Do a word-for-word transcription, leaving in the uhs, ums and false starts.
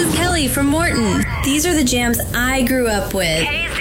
is Kelly from Morton. These are the jams I grew up with.